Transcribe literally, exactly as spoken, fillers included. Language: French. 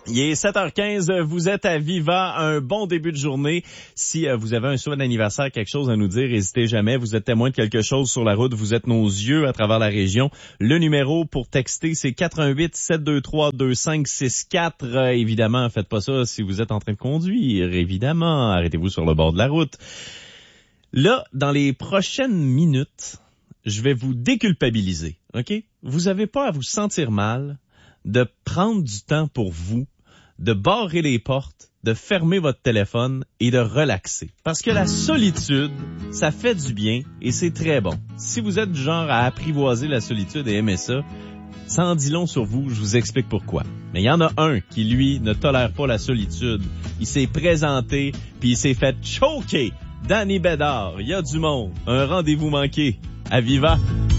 Il est sept heures quinze, vous êtes à Viva, un bon début de journée. Si euh, vous avez un souhait d'anniversaire, quelque chose à nous dire, n'hésitez jamais. Vous êtes témoin de quelque chose sur la route, vous êtes nos yeux à travers la région. Le numéro pour texter, c'est quatre un huit, sept deux trois, deux cinq six quatre. Euh, évidemment, faites pas ça si vous êtes en train de conduire. Évidemment, arrêtez-vous sur le bord de la route. Là, dans les prochaines minutes, je vais vous déculpabiliser, OK? Vous avez pas à vous sentir mal de prendre du temps pour vous, de barrer les portes, de fermer votre téléphone et de relaxer. Parce que la solitude, ça fait du bien et c'est très bon. Si vous êtes du genre à apprivoiser la solitude et aimer ça, ça en dit long sur vous, je vous explique pourquoi. Mais il y en a un qui, lui, ne tolère pas la solitude. Il s'est présenté, puis il s'est fait choquer. Danny Bédard, il y a du monde. Un rendez-vous manqué. À Viva!